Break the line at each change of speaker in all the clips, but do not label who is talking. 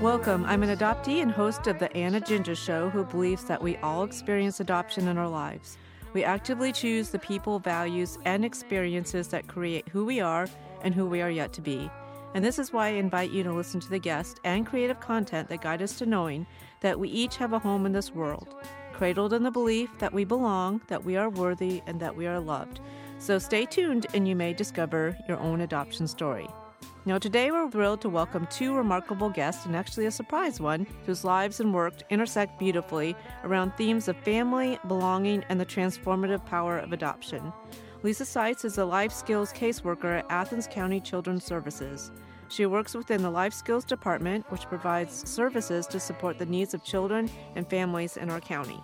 Welcome. I'm an adoptee and host of the Anna Ginger Show who believes that we all experience adoption in our lives. We actively choose the people, values, and experiences that create who we are and who we are yet to be. And this is why I invite you to listen to the guests and creative content that guide us to knowing that we each have a home in this world, cradled in the belief that we belong, that we are worthy, and that we are loved. So stay tuned and you may discover your own adoption story. Now, today we're thrilled to welcome two remarkable guests, and actually a surprise one, whose lives and work intersect beautifully around themes of family, belonging, and the transformative power of adoption. Lisa Seitz is a life skills caseworker at Athens County Children's Services. She works within the Life Skills Department, which provides services to support the needs of children and families in our county.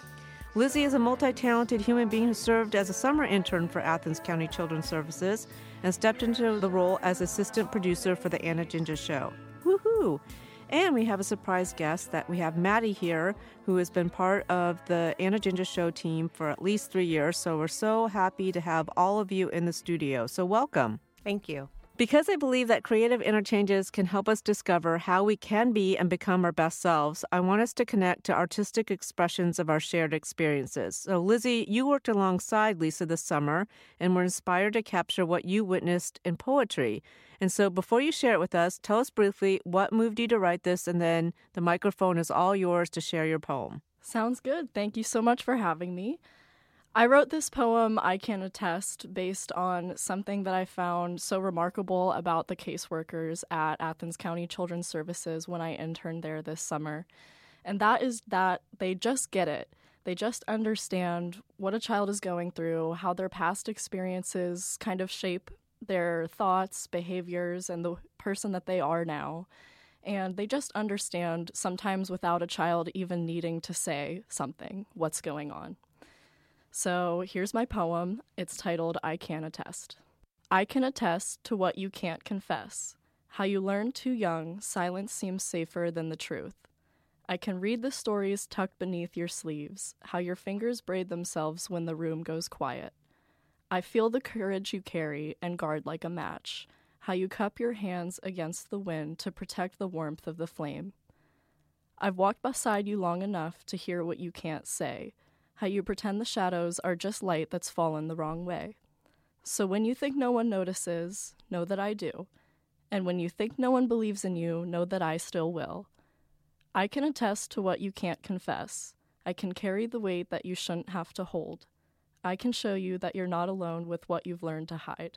Lizzie is a multi-talented human being who served as a summer intern for Athens County Children's Services and stepped into the role as assistant producer for the Anna Ginger Show. Woohoo! And we have a surprise guest that we have Maddie here, who has been part of the Anna Ginger Show team for at least 3 years. So we're so happy to have all of you in the studio. So welcome.
Thank you.
Because I believe that creative interchanges can help us discover how we can be and become our best selves, I want us to connect to artistic expressions of our shared experiences. So, Lizzie, you worked alongside Lisa this summer and were inspired to capture what you witnessed in poetry. And so before you share it with us, tell us briefly what moved you to write this, and then the microphone is all yours to share your poem.
Sounds good. Thank you so much for having me. I wrote this poem, I Can Attest, based on something that I found so remarkable about the caseworkers at Athens County Children's Services when I interned there this summer. And that is that they just get it. They just understand what a child is going through, how their past experiences kind of shape their thoughts, behaviors, and the person that they are now. And they just understand, sometimes without a child even needing to say something, what's going on. So here's my poem. It's titled, I Can Attest. I can attest to what you can't confess, how you learned too young, silence seems safer than the truth. I can read the stories tucked beneath your sleeves, how your fingers braid themselves when the room goes quiet. I feel the courage you carry and guard like a match, how you cup your hands against the wind to protect the warmth of the flame. I've walked beside you long enough to hear what you can't say, how you pretend the shadows are just light that's fallen the wrong way. So when you think no one notices, know that I do. And when you think no one believes in you, know that I still will. I can attest to what you can't confess. I can carry the weight that you shouldn't have to hold. I can show you that you're not alone with what you've learned to hide.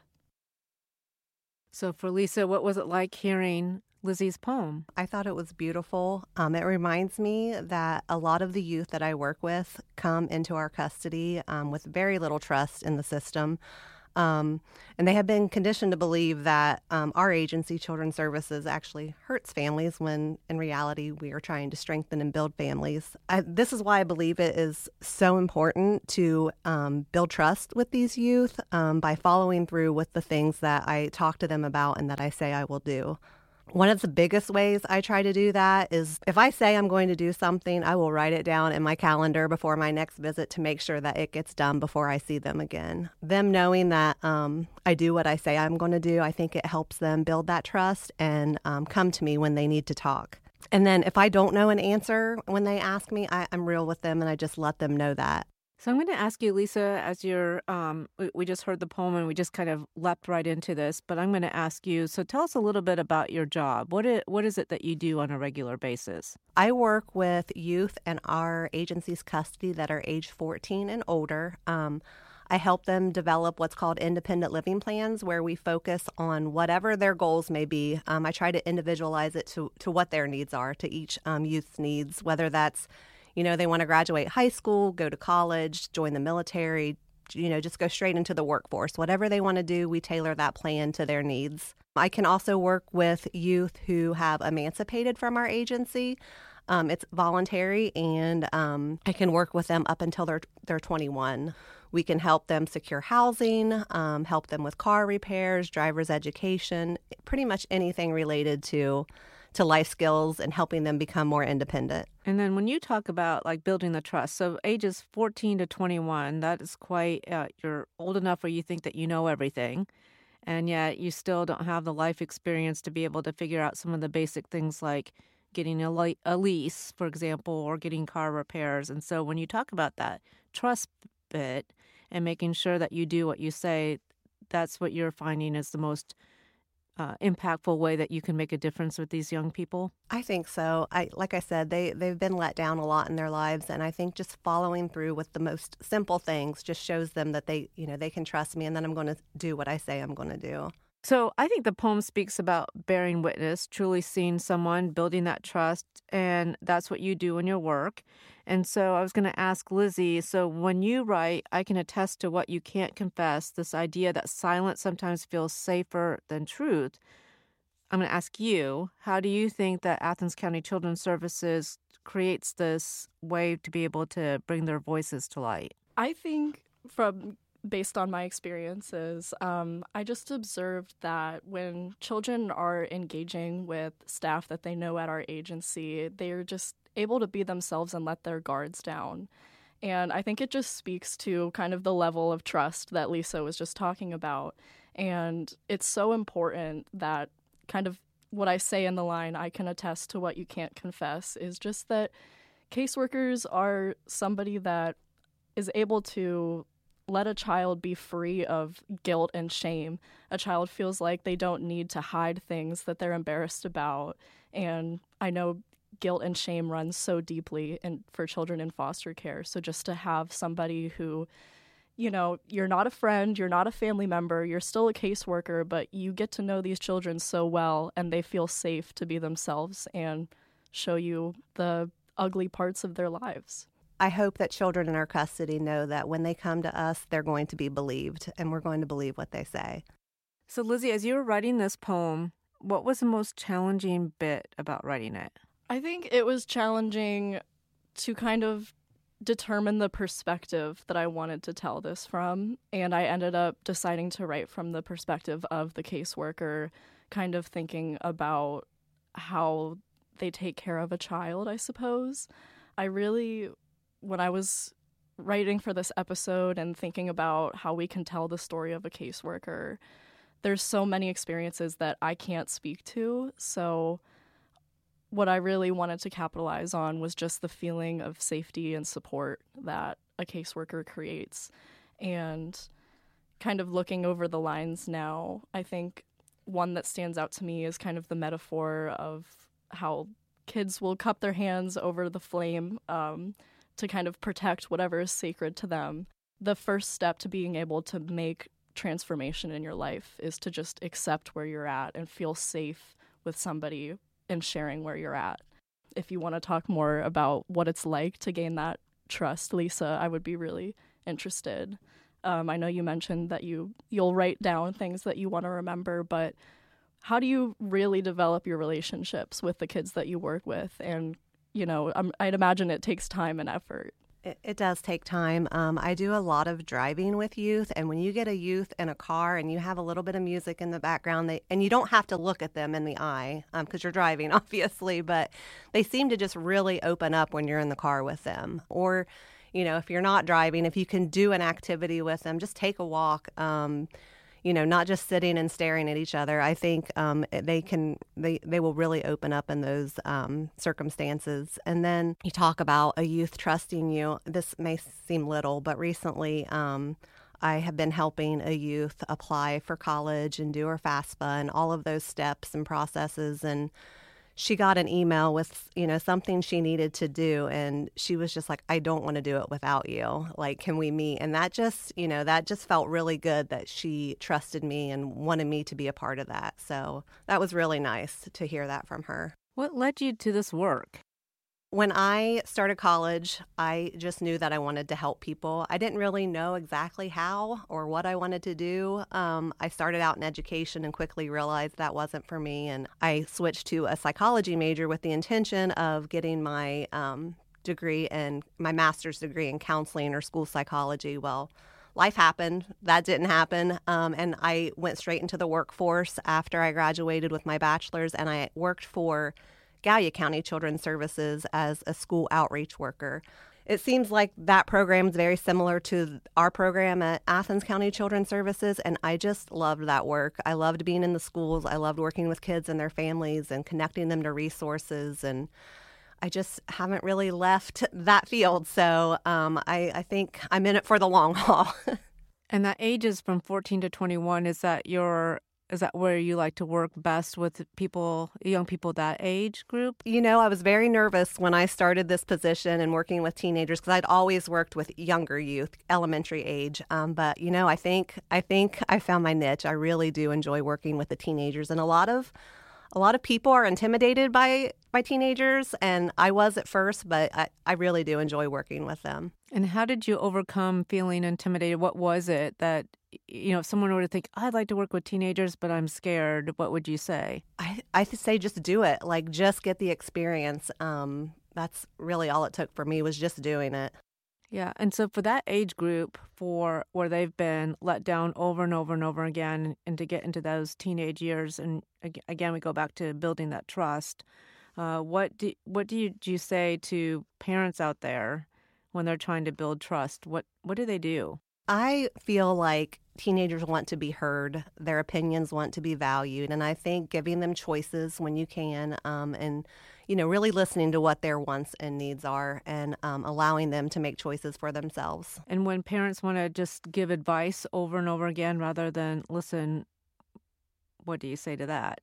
So for Lisa, what was it like hearing Lizzie's poem?
I thought it was beautiful. It reminds me that a lot of the youth that I work with come into our custody with very little trust in the system. And they have been conditioned to believe that our agency, Children's Services, actually hurts families when in reality we are trying to strengthen and build families. This is why I believe it is so important to build trust with these youth by following through with the things that I talk to them about and that I say I will do. One of the biggest ways I try to do that is if I say I'm going to do something, I will write it down in my calendar before my next visit to make sure that it gets done before I see them again. Them knowing that I do what I say I'm going to do, I think it helps them build that trust and come to me when they need to talk. And then if I don't know an answer when they ask me, I'm real with them and I just let them know that.
So I'm going to ask you, Lisa, as you're, we just heard the poem and we just kind of leapt right into this, but I'm going to ask you, so tell us a little bit about your job. What is it that you do on a regular basis?
I work with youth in our agency's custody that are age 14 and older. I help them develop what's called independent living plans where we focus on whatever their goals may be. I try to individualize it to what their needs are, to each youth's needs, whether that's they want to graduate high school, go to college, join the military, just go straight into the workforce. Whatever they want to do, we tailor that plan to their needs. I can also work with youth who have emancipated from our agency. It's voluntary, and I can work with them up until they're 21. We can help them secure housing, help them with car repairs, driver's education, pretty much anything related to life skills and helping them become more independent.
And then when you talk about like building the trust, so ages 14 to 21, that is quite, you're old enough where you think that you know everything, and yet you still don't have the life experience to be able to figure out some of the basic things like getting a lease, for example, or getting car repairs. And so when you talk about that trust bit and making sure that you do what you say, that's what you're finding is the most impactful way that you can make a difference with these young people?
I think so. Like I said, they've been let down a lot in their lives, and I think just following through with the most simple things just shows them that they can trust me, and then I'm going to do what I say I'm going to do.
So I think the poem speaks about bearing witness, truly seeing someone, building that trust, and that's what you do in your work. And so I was going to ask Lizzie, so when you write, I can attest to what you can't confess, this idea that silence sometimes feels safer than truth. I'm going to ask you, how do you think that Athens County Children's Services creates this way to be able to bring their voices to light?
I think based on my experiences, I just observed that when children are engaging with staff that they know at our agency, they're just able to be themselves and let their guards down. And I think it just speaks to kind of the level of trust that Lisa was just talking about. And it's so important that kind of what I say in the line, I can attest to what you can't confess, is just that caseworkers are somebody that is able to let a child be free of guilt and shame. A child feels like they don't need to hide things that they're embarrassed about. And I know guilt and shame runs so deeply for children in foster care. So just to have somebody who, you're not a friend, you're not a family member, you're still a caseworker, but you get to know these children so well and they feel safe to be themselves and show you the ugly parts of their lives.
I hope that children in our custody know that when they come to us, they're going to be believed, and we're going to believe what they say.
So, Lizzie, as you were writing this poem, what was the most challenging bit about writing it?
I think it was challenging to kind of determine the perspective that I wanted to tell this from, and I ended up deciding to write from the perspective of the caseworker, kind of thinking about how they take care of a child, I suppose. When I was writing for this episode and thinking about how we can tell the story of a caseworker, there's so many experiences that I can't speak to. So what I really wanted to capitalize on was just the feeling of safety and support that a caseworker creates. And kind of looking over the lines now, I think one that stands out to me is kind of the metaphor of how kids will cup their hands over the flame to kind of protect whatever is sacred to them. The first step to being able to make transformation in your life is to just accept where you're at and feel safe with somebody and sharing where you're at. If you want to talk more about what it's like to gain that trust, Lisa, I would be really interested. I know you mentioned that you'll write down things that you want to remember, but how do you really develop your relationships with the kids that you work with? And I'd imagine it takes time and effort.
It does take time. I do a lot of driving with youth, and when you get a youth in a car and you have a little bit of music in the background, and you don't have to look at them in the eye because you're driving, obviously, but they seem to just really open up when you're in the car with them. Or, if you're not driving, if you can do an activity with them, just take a walk. Not just sitting and staring at each other. I think they will really open up in those circumstances. And then you talk about a youth trusting you. This may seem little, but recently I have been helping a youth apply for college and do her FAFSA and all of those steps and processes. And she got an email with, something she needed to do. And she was just like, I don't want to do it without you. Like, can we meet? And that just felt really good that she trusted me and wanted me to be a part of that. So that was really nice to hear that from her.
What led you to this work?
When I started college, I just knew that I wanted to help people. I didn't really know exactly how or what I wanted to do. I started out in education and quickly realized that wasn't for me. And I switched to a psychology major with the intention of getting my degree and my master's degree in counseling or school psychology. Well, life happened. That didn't happen. And I went straight into the workforce after I graduated with my bachelor's, and I worked for Gallia County Children's Services as a school outreach worker. It seems like that program is very similar to our program at Athens County Children's Services, and I just loved that work. I loved being in the schools. I loved working with kids and their families and connecting them to resources, and I just haven't really left that field. So I think I'm in it for the long haul.
And that age is from 14 to 21. Is that where you like to work best with people, young people that age group?
You know, I was very nervous when I started this position and working with teenagers because I'd always worked with younger youth, elementary age. But you know, I think I found my niche. I really do enjoy working with the teenagers, and a lot of people are intimidated by teenagers, and I was at first, but I really do enjoy working with them.
And how did you overcome feeling intimidated? What was it that, if someone were to think, I'd like to work with teenagers, but I'm scared, what would you say?
I say just do it. Like, just get the experience. That's really all it took for me, was just doing it.
Yeah. And so for that age group, for where they've been let down over and over and over again, and to get into those teenage years, and again, we go back to building that trust. What do you say to parents out there when they're trying to build trust? What do they do?
I feel like teenagers want to be heard. Their opinions want to be valued. And I think giving them choices when you can, and, really listening to what their wants and needs are, and allowing them to make choices for themselves.
And when parents want to just give advice over and over again rather than listen, what do you say to that?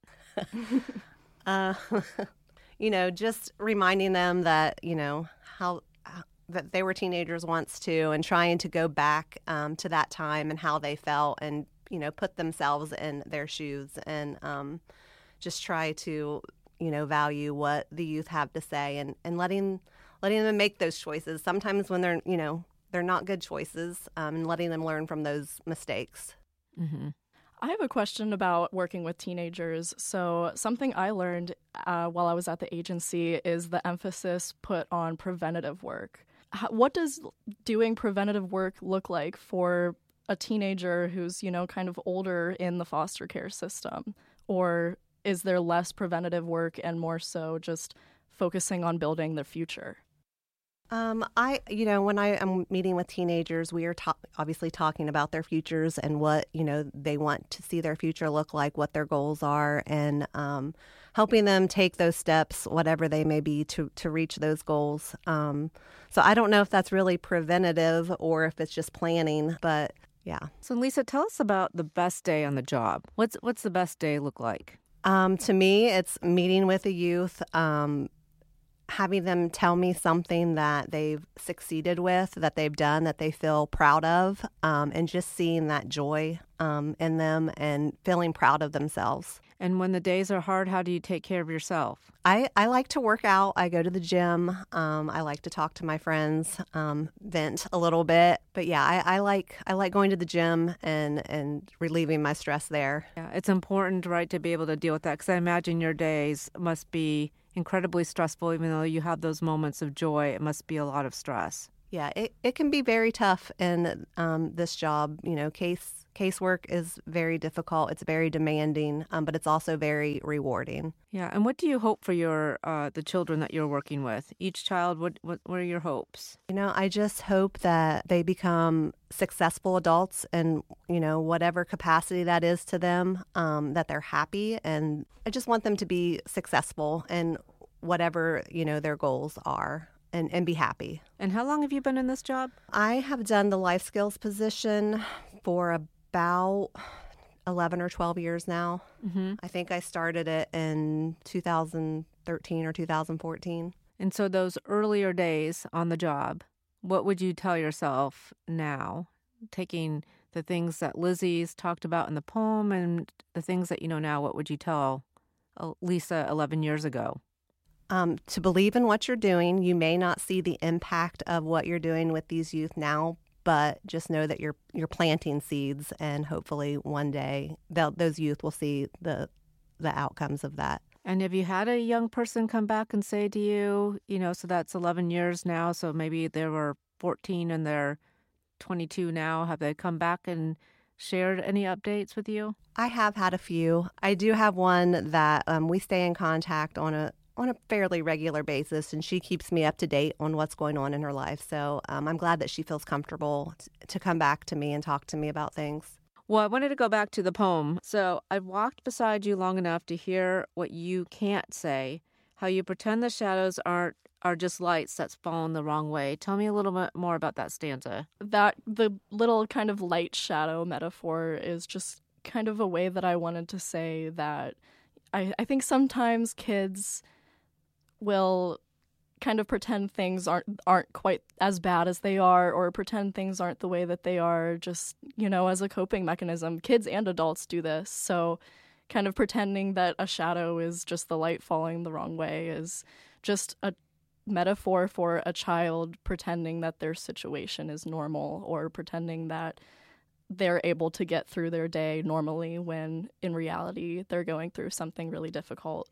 Just reminding them that, how that they were teenagers once too, and trying to go back to that time and how they felt, and put themselves in their shoes, and just try to value what the youth have to say, and letting them make those choices. Sometimes when they're not good choices, and letting them learn from those mistakes.
Mm-hmm. I have a question about working with teenagers. So something I learned while I was at the agency is the emphasis put on preventative work. What does doing preventative work look like for a teenager who's, kind of older in the foster care system? Or is there less preventative work and more so just focusing on building their future?
When I am meeting with teenagers, we are obviously talking about their futures and what, they want to see their future look like, what their goals are, and helping them take those steps, whatever they may be, to reach those goals. So I don't know if that's really preventative or if it's just planning, but yeah.
So Lisa, tell us about the best day on the job. What's the best day look like?
To me, it's meeting with a youth, having them tell me something that they've succeeded with, that they've done, that they feel proud of, and just seeing that joy in them and feeling proud of themselves.
And when the days are hard, how do you take care of yourself?
I like to work out. I go to the gym. I like to talk to my friends, vent a little bit. But yeah, I like going to the gym and relieving my stress there.
Yeah, it's important, right, to be able to deal with that, because I imagine your days must be incredibly stressful. Even though you have those moments of joy, it must be a lot of stress.
Yeah, it can be very tough in this job. Casework is very difficult. It's very demanding, but it's also very rewarding.
Yeah, and what do you hope for the children that you're working with? Each child, what are your hopes?
I just hope that they become successful adults in, whatever capacity that is to them, that they're happy. And I just want them to be successful in whatever, their goals are. And be happy.
And how long have you been in this job?
I have done the life skills position for about 11 or 12 years now. Mm-hmm. I think I started it in 2013 or 2014.
And so those earlier days on the job, what would you tell yourself now, taking the things that Lizzie's talked about in the poem and the things that you know now? What would you tell Lisa 11 years ago?
To believe in what you're doing. You may not see the impact of what you're doing with these youth now, but just know that you're planting seeds, and hopefully one day those youth will see the outcomes of that.
And have you had a young person come back and say to you, so that's 11 years now, so maybe they were 14 and they're 22 now. Have they come back and shared any updates with you?
I have had a few. I do have one that we stay in contact on a on a fairly regular basis, and she keeps me up to date on what's going on in her life. So I'm glad that she feels comfortable to come back to me and talk to me about things.
Well, I wanted to go back to the poem. So I've walked beside you long enough to hear what you can't say, how you pretend the shadows are just lights that's fallen the wrong way. Tell me a little bit more about that stanza.
That the little kind of light shadow metaphor is just kind of a way that I wanted to say that I think sometimes kids will kind of pretend things aren't quite as bad as they are, or pretend things aren't the way that they are, just, as a coping mechanism. Kids and adults do this. So kind of pretending that a shadow is just the light falling the wrong way is just a metaphor for a child pretending that their situation is normal, or pretending that they're able to get through their day normally when in reality they're going through something really difficult.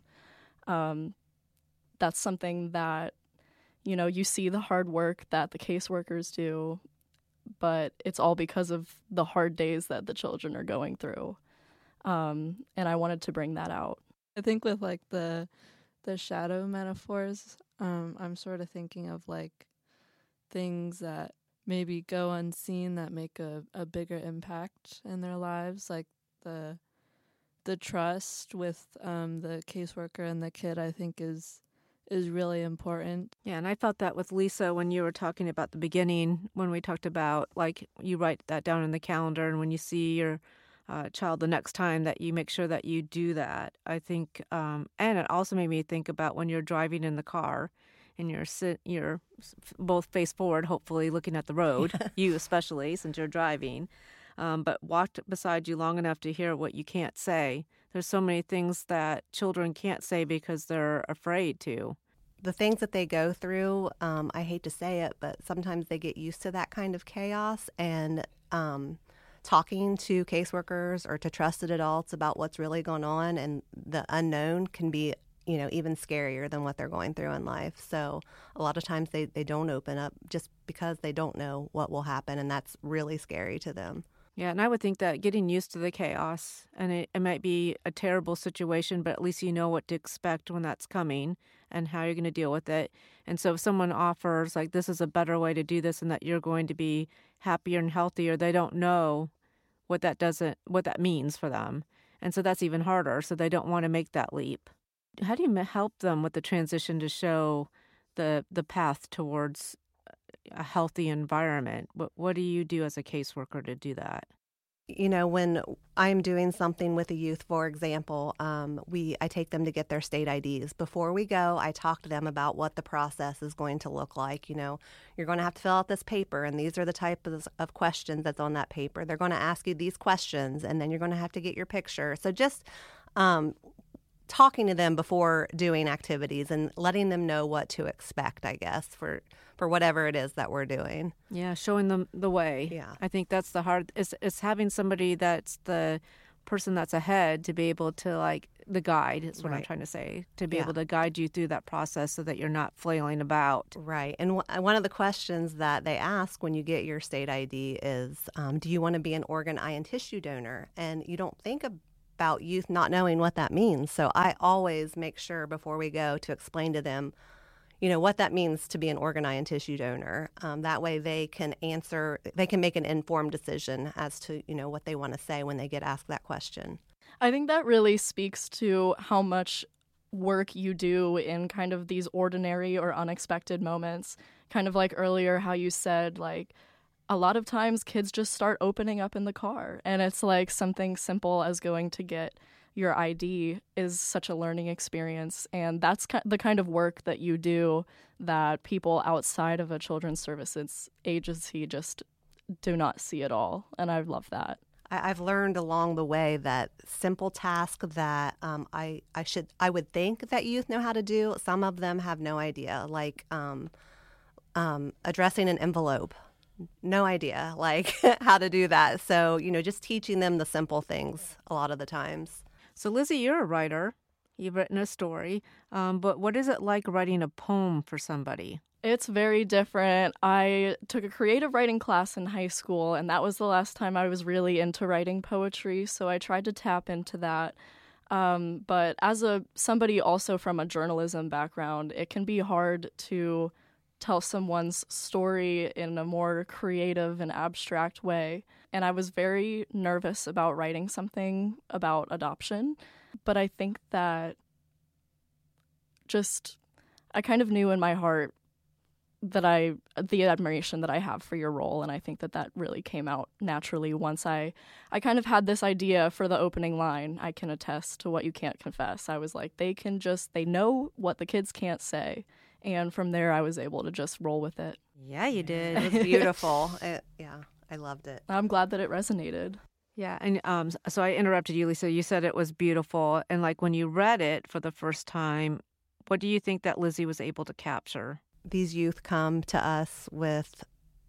That's something that, you see the hard work that the caseworkers do, but it's all because of the hard days that the children are going through. And I wanted to bring that out.
I think with like the shadow metaphors, I'm sort of thinking of like things that maybe go unseen that make a bigger impact in their lives, like the trust with the caseworker and the kid, I think is really important.
Yeah, and I felt that with Lisa when you were talking about the beginning, when we talked about, like, you write that down in the calendar, and when you see your child the next time, that you make sure that you do that. I think, and it also made me think about when you're driving in the car and you're both face forward, hopefully looking at the road, you especially, since you're driving, but walked beside you long enough to hear what you can't say. There's so many things that children can't say because they're afraid to.
The things that they go through, I hate to say it, but sometimes they get used to that kind of chaos, and talking to caseworkers or to trusted adults about what's really going on and the unknown can be, even scarier than what they're going through in life. So a lot of times they don't open up just because they don't know what will happen, and that's really scary to them.
Yeah, and I would think that getting used to the chaos, and it might be a terrible situation, but at least you know what to expect when that's coming and how you're going to deal with it. And so if someone offers, like, this is a better way to do this and that you're going to be happier and healthier, they don't know what that means for them. And so that's even harder, so they don't want to make that leap. How do you help them with the transition to show the path towards a healthy environment? What do you do as a caseworker to do that?
When I'm doing something with a youth, for example, I take them to get their state IDs. Before we go, I talk to them about what the process is going to look like. You're going to have to fill out this paper, and these are the types of questions that's on that paper. They're going to ask you these questions, and then you're going to have to get your picture. So just talking to them before doing activities and letting them know what to expect, I guess, for whatever it is that we're doing.
Yeah, showing them the way.
Yeah.
I think that's the hard, is having somebody that's the person that's ahead to be able to, like, the guide is what I'm trying to say, to be able to guide you through that process so that you're not flailing about.
Right. And one of the questions that they ask when you get your state ID is, do you want to be an organ, eye, and tissue donor? And you don't think about youth not knowing what that means. So I always make sure before we go to explain to them, what that means to be an organ, eye, and tissue donor. That way they can make an informed decision as to, what they want to say when they get asked that question.
I think that really speaks to how much work you do in kind of these ordinary or unexpected moments. Kind of like earlier how you said, like, a lot of times kids just start opening up in the car, and it's like something simple as going to get your ID is such a learning experience, and that's the kind of work that you do that people outside of a children's services agency just do not see at all, and I love that.
I've learned along the way that simple tasks that I would think that youth know how to do, some of them have no idea, like addressing an envelope. No idea, like, how to do that. So, just teaching them the simple things a lot of the times.
So, Lizzie, you're a writer. You've written a story. But what is it like writing a poem for somebody?
It's very different. I took a creative writing class in high school, and that was the last time I was really into writing poetry. So I tried to tap into that. But as somebody also from a journalism background, it can be hard to tell someone's story in a more creative and abstract way. And I was very nervous about writing something about adoption. But I think that I kind of knew in my heart that the admiration that I have for your role, and I think that really came out naturally once I kind of had this idea for the opening line, I can attest to what you can't confess. I was like, they know what the kids can't say, and from there I was able to just roll with it.
Yeah, you did.
It was beautiful. I loved it.
I'm glad that it resonated.
Yeah, and so I interrupted you, Lisa. You said it was beautiful, and like when you read it for the first time, what do you think that Lizzie was able to capture?
These youth come to us with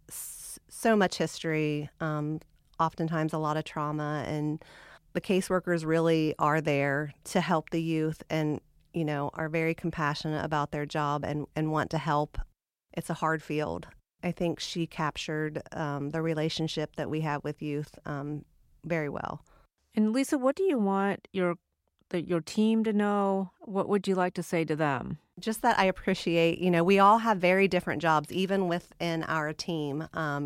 so much history, oftentimes a lot of trauma, and the caseworkers really are there to help the youth and, are very compassionate about their job and want to help. It's a hard field. I think she captured the relationship that we have with youth very well.
And Lisa, what do you want your team to know? What would you like to say to them?
Just that I appreciate, we all have very different jobs, even within our team.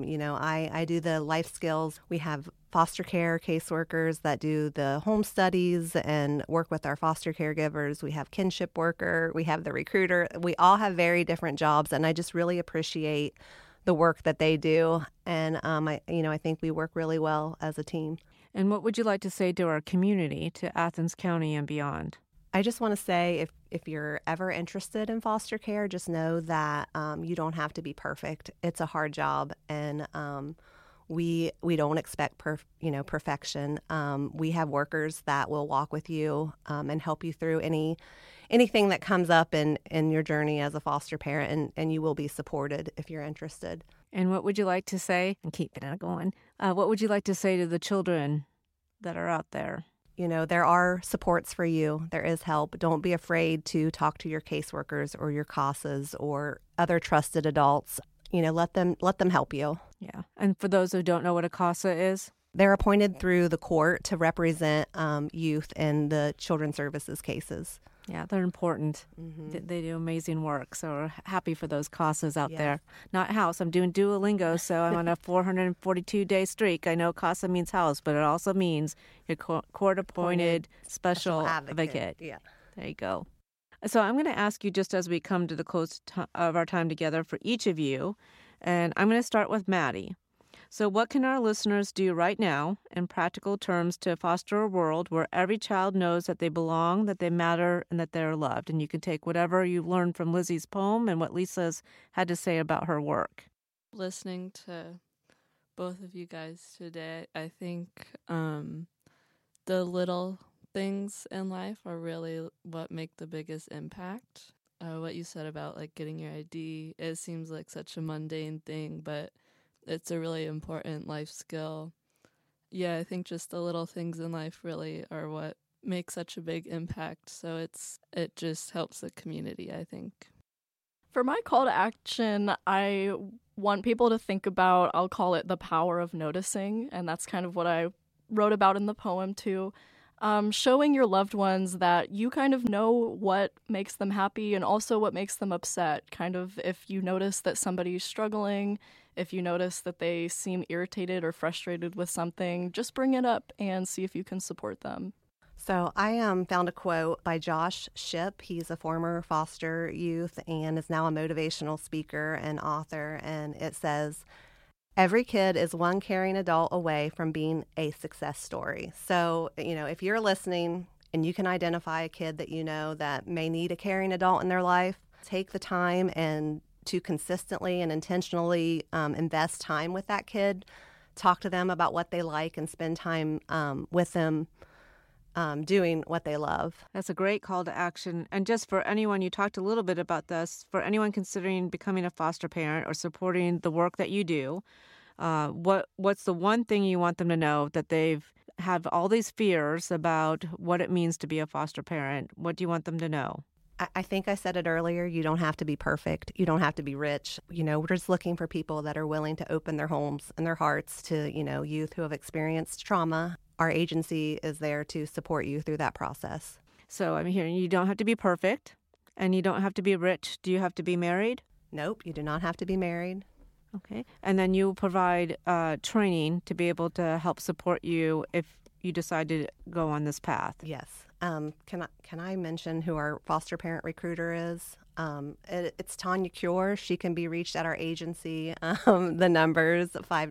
I do the life skills. We have foster care caseworkers that do the home studies and work with our foster caregivers. We have kinship worker. We have the recruiter. We all have very different jobs, and I just really appreciate the work that they do. And I think we work really well as a team.
And what would you like to say to our community, to Athens County and beyond?
I just want to say if you're ever interested in foster care, just know that you don't have to be perfect. It's a hard job, and we don't expect perfection. We have workers that will walk with you and help you through anything that comes up in your journey as a foster parent, and you will be supported if you're interested.
And what would you like to say, and keep it going, what would you like to say to the children that are out there?
There are supports for you. There is help. Don't be afraid to talk to your caseworkers or your CASAs or other trusted adults. Let them help you.
Yeah. And for those who don't know what a CASA is?
They're appointed through the court to represent youth in the children's services cases.
Yeah, they're important.
Mm-hmm.
They do amazing work. So we're happy for those CASAs out there. Not house. I'm doing Duolingo, so I'm on a 442-day streak. I know CASA means house, but it also means your court-appointed special advocate.
Yeah.
There you go. So I'm going to ask you, just as we come to the close of our time together, for each of you, and I'm going to start with Maddie. So what can our listeners do right now, in practical terms, to foster a world where every child knows that they belong, that they matter, and that they're loved? And you can take whatever you learned from Lizzie's poem and what Lisa's had to say about her work.
Listening to both of you guys today, I think the little things in life are really what make the biggest impact. What you said about getting your ID, it seems like such a mundane thing, but it's a really important life skill. Yeah, I think just the little things in life really are what make such a big impact. So it just helps the community, I think.
For my call to action, I want people to think about, I'll call it the power of noticing. And that's kind of what I wrote about in the poem too. Showing your loved ones that you kind of know what makes them happy and also what makes them upset. Kind of if you notice that somebody's struggling, if you notice that they seem irritated or frustrated with something, just bring it up and see if you can support them.
So I found a quote by Josh Shipp. He's a former foster youth and is now a motivational speaker and author. And it says, "Every kid is one caring adult away from being a success story." So, if you're listening and you can identify a kid that that may need a caring adult in their life, take the time and to consistently and intentionally invest time with that kid, talk to them about what they like and spend time with them doing what they love.
That's a great call to action. And just for anyone, you talked a little bit about this, for anyone considering becoming a foster parent or supporting the work that you do, what's the one thing you want them to know that they've have all these fears about what it means to be a foster parent? What do you want them to know?
I think I said it earlier, you don't have to be perfect. You don't have to be rich. We're just looking for people that are willing to open their homes and their hearts to, youth who have experienced trauma our agency is there to support you through that process.
So I'm hearing you don't have to be perfect and you don't have to be rich. Do you have to be married?
Nope, you do not have to be married.
Okay. And then you provide training to be able to help support you if you decide to go on this path.
Yes. Can I mention who our foster parent recruiter is? It's Tanya Cure. She can be reached at our agency. The numbers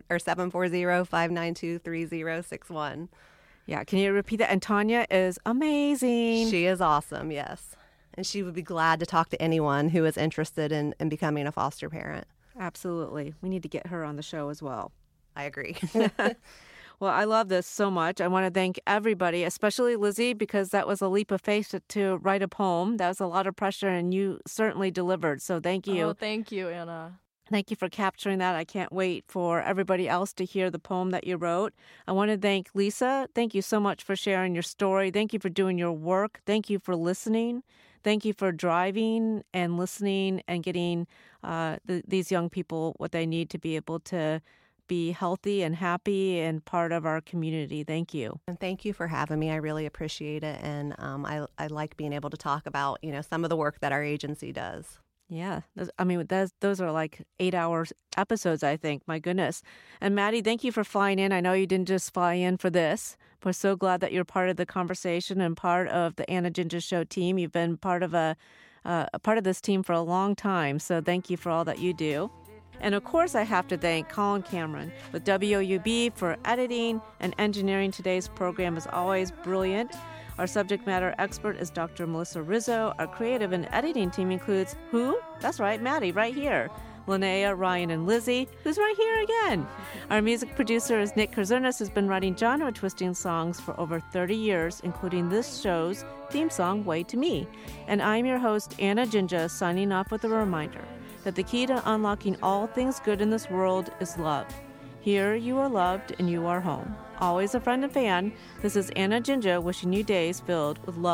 740-592-3061.
Yeah. Can you repeat that? And Tanya is amazing.
She is awesome. Yes. And she would be glad to talk to anyone who is interested in becoming a foster parent.
Absolutely. We need to get her on the show as well.
I agree.
Well, I love this so much. I want to thank everybody, especially Lizzie, because that was a leap of faith to write a poem. That was a lot of pressure, and you certainly delivered. So thank you.
Oh, thank you, Anna.
Thank you for capturing that. I can't wait for everybody else to hear the poem that you wrote. I want to thank Lisa. Thank you so much for sharing your story. Thank you for doing your work. Thank you for listening. Thank you for driving and listening and getting these young people what they need to be able to be healthy and happy and part of our community. Thank you.
And thank you for having me. I really appreciate it. And I like being able to talk about, some of the work that our agency does.
Yeah. Those are like 8-hour episodes, I think. My goodness. And Maddie, thank you for flying in. I know you didn't just fly in for this. We're so glad that you're part of the conversation and part of the Anna Ginger Show team. You've been part of a part of this team for a long time. So thank you for all that you do. And of course, I have to thank Colin Cameron with WOUB for editing and engineering today's program is always brilliant. Our subject matter expert is Dr. Melissa Rizzo. Our creative and editing team includes who? That's right, Maddie, right here. Linnea, Ryan, and Lizzie, who's right here again. Our music producer is Nick Kurzernis, who's been writing genre-twisting songs for over 30 years, including this show's theme song, Way to Me. And I'm your host, Anna Ginger, signing off with a reminder that the key to unlocking all things good in this world is love. Here you are loved and you are home. Always a friend and fan, this is Anna Ginger wishing you days filled with love.